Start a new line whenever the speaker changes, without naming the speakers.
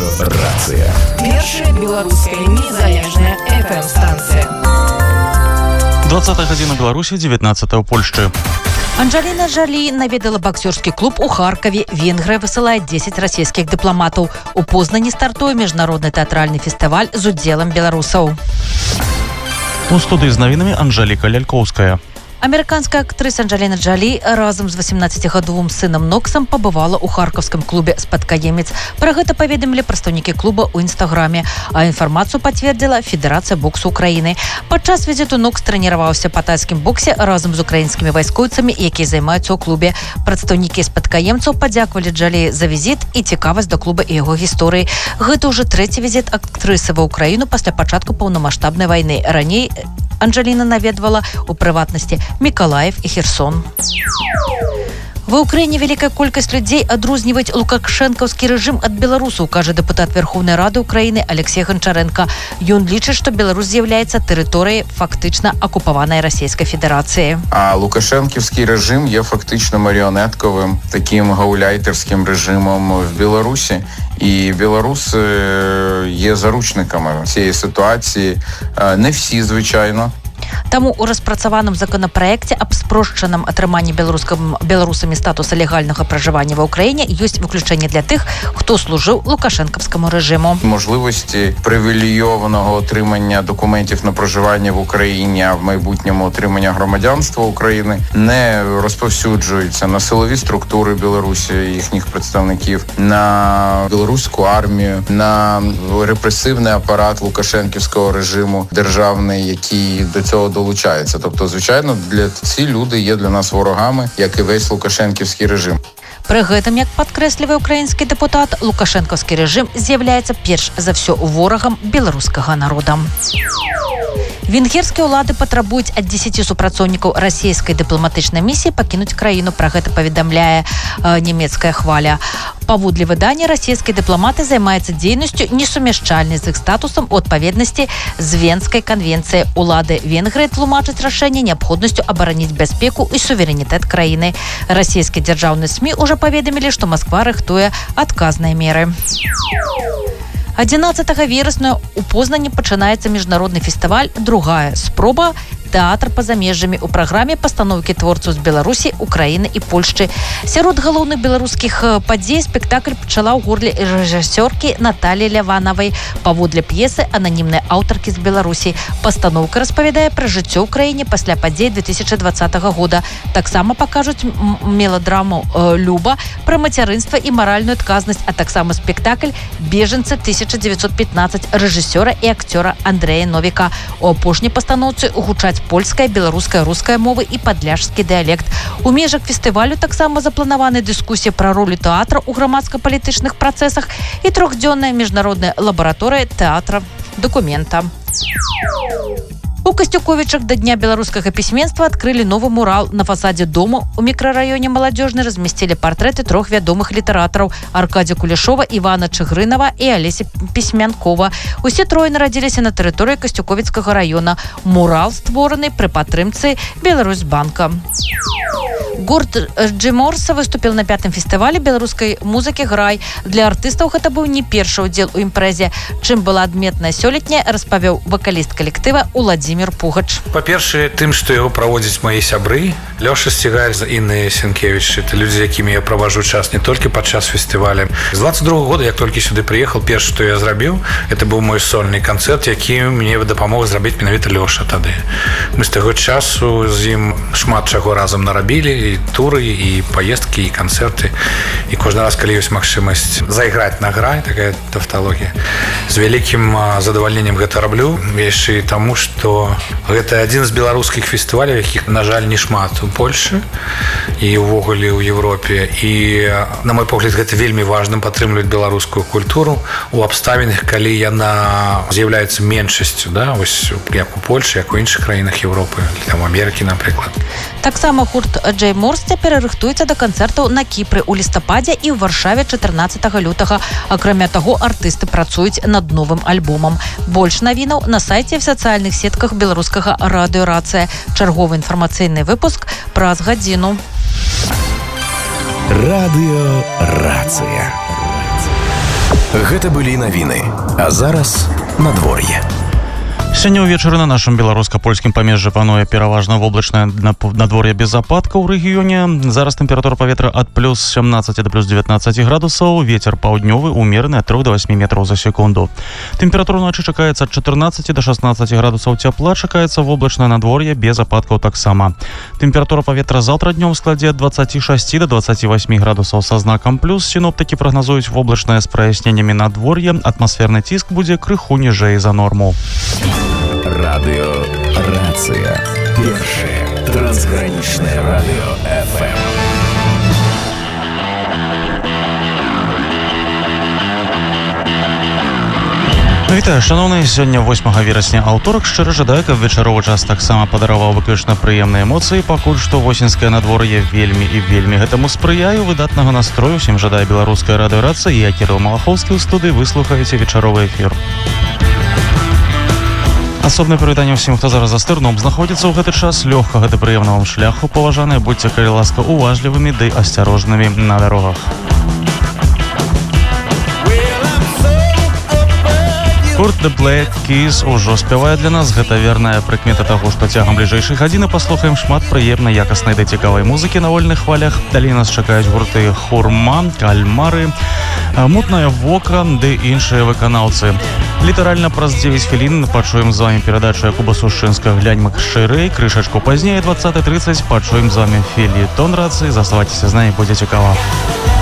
Радыё-рацыя.
Першая беларуская незалежная FM-станція.
20 гадзіна Беларусі, 19 ў Польшчы.
Анджеліна Джолі наведала боксерский клуб у Харкове. Венгрия высылает 10 российских дипломатов. У Познані стартуе международный театральный фестиваль с удзелам белорусаў.
У студии з навінамі Анжеліка Лялькоўская.
Американская актриса Анджеліна Джолі разом з 18-гадовым сынам Ноксам побывала у харкаўскім клубе «Спадкаемец». Пра гэта паведамілі прадстаўнікі клуба ў інстаграме, а інфармацыю пацвердзіла Федэрацыя боксу Украіны. Падчас візіту Нокс трэніраваўся па тайскім боксе разом з украінскімі вайскоўцамі, якія займаюцца ў клубе. Прадстаўнікі «Спадкаемцаў» падзякавалі Джолі за візіт і цікавасць да клуба і яго гісторыі. Гэта ўжо трэці візіт актрысы ва Ўкраіну пасля пачатку паўнамаштабнай вайны. Раней Анджеліна наведвала у прыватнасці Миколаев і Херсон. Ва Ўкраіне вялікая колькасць людзей адрозніваюць лукашэнкаўскі рэжым ад беларусаў, кажа дэпутат Верховнай Рады Украіны Алексей Гончаренко. Ён лічыць, што Беларусь з'яўляецца тэрыторыяй фактычна акупаванай Расійскай Федэрацыі.
А лукашэнківскі рэжым є фактично маріонетковим, таким гауляйтерським режимом в Білорусі. І білоруси є заручниками цієї ситуації. Не всі, звичайно.
Таму у распрацаваным законапраекце аб спрошчаным атрыманні беларусамі статуса легальнага пражывання ва Ўкраіне ёсць выключэнне для тых, хто служыў лукашэнкаўскаму рэжыму.
Можливості привілейованого отримання документів на проживання в Україні, а в майбутньому отримання громадянства України не розповсюджуються на силові структури Білорусі, їхніх представників, на білоруську армію, на репресивний апарат лукашенківського режиму державний, який до цього долучається. Тобто, звичайно, ці люди є для нас ворогами, як і весь лукашенківський режим.
Пры гэтым, як падкрэслівае украінскі дэпутат, лукашэнкаўскі рэжым з'яўляецца перш за ўсё ворагам беларускага народа. Венгерскія ўлады патрабуюць ад 10 супрацоўнікаў расійскай дыпламатычнай місіі пакінуць краіну. Пра гэта паведамляе нямецкая хваля. Паводле выдання, расійскія дыпламаты займаюцца дзейнасцю несумяшчальнай з іх статусам у адпаведнасці з Венскай канвенцыяй. Улады Венгрыі тлумачаць рашэнне неабходнасцю абараніць бяспеку і суверэнітэт краіны. Расійскія дзяржаўныя СМІ ўжо паведамілі, што Масква рыхтуе адказныя меры. 11 верасня у Познані пачынаецца міжнародны фестываль «Другая спроба. Тэатр па замежжамі» у праграме пастаноўкі творцаў з Беларусі, Украіны і Польшчы. Сярод галоўных беларускіх падзей спектакль пачала ў горле рэжысёркі Наталі Ляванавай. Паводле п'есы ананімнай аўтаркі з Беларусі. Пастаноўка распавядае пра жыццё ў краіне пасля падзей 2020 года. Таксама пакажуць меладраму «Люба» пра мацярынства і маральную адказнасць, а таксама спектакль «Беженцы 1915» рэжысёра і акцёра Андрэя Новіка. У апошняй пастаноўцы гучаць польская, беларуская, руская мовы і падляшскі дыялект. У межах фестывалю таксама запланаваны дыскусія пра ролю тэатра ў грамадска-палітычных працэсах і трохдзённая міжнародная лабараторыя тэатра дакумента. У Касцюковічах да Дня беларускага пісьменства адкрылі новы мурал на фасадзе дому. У мікрараёне Маладзёжны размясцілі партрэты 3 вядомых літаратараў – Аркадзя Кулешова, Івана Чыгрынава і Алесі Пісьмянкова. Усе трое нарадзіліся на тэрыторыі Касцюковіцкага раёна. Мурал створаны пры падтрымцы Беларусьбанка. Гурт Джиморса выступил на 5-м фестывале беларускай музыкі «Грай». Для артыстаў гэта быў не першы ўдзел у імпрэзе. Чым была адметная сёлетняя, распавёў вакаліст калектыва Уладзімір Пугач.
Па-першае, тым, што яго праводзяць мои сябры. Лёша Сцігаль, Інна Сенкевіч. Это людзі, якімі я праважу час не толькі падчас фестываля. З 22 года, як толькі сюды прыехаў, перш, што я зрабіў, это быў мой сольны канцэрт, які мне дапамог зрабіць менавіта Лёша тады. Мы з таго часу з ім шмат чаго разам нарабілі, і туры, і паездкі, і канцэрты. І кожны раз, калі ёсць магчымасць зайграць на «Грай», такая тавталогія, з вялікім задавальненнем гэта раблю. Яшчэ і таму, што гэта адзін з беларускіх фестываляў, якіх, на жаль, не шмат у Польшы і ўвогуле ў Еўропе. І, на мой погляд, гэта вельмі важным падтрымліваць беларускую культуру у абставінах, калі яна з'яўляецца меншасцю, да, вось як у Польшы, як у іншых краінах Еўропы, там Амерыкі, напрыклад.
Таксама гурт «Джейморс» цяпер рыхтуецца да канцэртаў на Кіпры ў лістападзе і ў Варшаве 14 лютага. Акрамя таго, артысты працуюць над новым альбомам. Больш навінаў на сайце і в сацыяльных сетках беларускага радыё-рацыя. Чарговы інфармацыйны выпуск праз гадзіну.
Радыё-рацыя. Гэта былі навіны. А зараз надвор'е.
Сёння ўвечары на нашым беларуска-польскім памежжы пануе пераважна воблачнае надвор'е без ападкаў у рэгіёне. Зараз тэмпература паветра ад плюс 17 да плюс 19 градусаў, вецер паўднёвы умераны ад 3 до 8 метраў за секунду. Тэмпература ночы чакаецца ад 14 до 16 градусаў цяпла, чакаецца воблачнае надвор'е без ападкаў таксама. Тэмпература паветра заўтра днём складзе ад 26 до 28 градусаў са знакам плюс. Сіноптыкі прагназуюць воблачнае з праясненнямі надвор'е, атмасферны ціск будзе крыху ніжэй за норму.
Радио «Рация». Первое трансграничное радио ФМ.
Вітаю, шановныя, сёння 8 верасня аўторак. Шчыра жадаю, каб вечаровы час таксама падараваў выключна прыемныя эмоцыі. Пакуль што восеньскае надвор'е вельмі і вельмі гэтаму спрыяю. Выдатнага настрою усім жадае беларуская радыё «Рация». Я Кірыл Малахоўскі ў студыі. Вы слухаеце вечаровы эфір. Асобнае прывітанне ўсім, хто зараз за стырном знаходзіцца ў гэты час. Лёгкага ды прыемнага вам шляху, паважаныя, будьце, калі ласка, уважлівымі ды асцярожнымі на дарогах. Курт The Black Keys ужо спявае для нас. Гэта верная прыкмета таго, што цягам бліжэйшай гадзіны паслухаем шмат прыемнай, якаснай ды цікавай музыкі на вольных хвалях. Далей нас чакаюць гурты Хурма, Кальмары, Мутнае вока ды іншыя выканаўцы. Літаральна праз 9 хвілін пачуем з вамі перадачу Якуба Сушчынскага «Глянь шырэй». Крышачку пазней 20:30 пачуем з вамі фельетон «Рацыі». Заставайцеся з намі, будзе цікава.